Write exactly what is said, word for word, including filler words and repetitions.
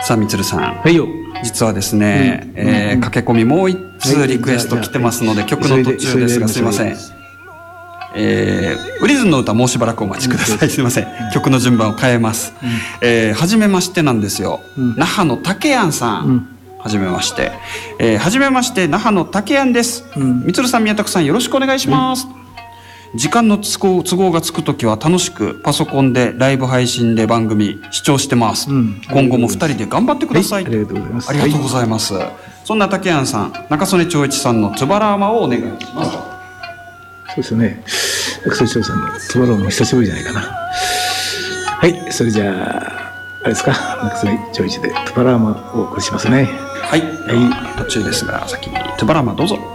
さあ、みつるさん。 はいよ。 実はですね、 うんえーうん駆け込みもう一通リクエスト来てますので、曲の途中ですが、すいません。えー、ウリズンの歌もうしばらくお待ちください。すいません。曲の順番を変えます。えー、はじめましてなんですよ。 うん那覇のたけやんさん。 うんはじめまして。えー、はじめまして、那覇のたけやんです。 うんみつるさん、宮田さん、よろしくお願いします。時間の都合都合がつくときは楽しくパソコンでライブ配信で番組視聴してます。 うん今後も二人で頑張ってください。 はいありがとうございますありがとうございます。そんな竹谷さん、中曽根長一さんのつばらまをお願いします。 そうですよね。中曽根長さんのつばらも久しぶりじゃないかな。はい、それじゃあ、あれですか、中曽根長一でつばらまをお送りしますね。 はい、 はい途中ですが、先につばらまどうぞ。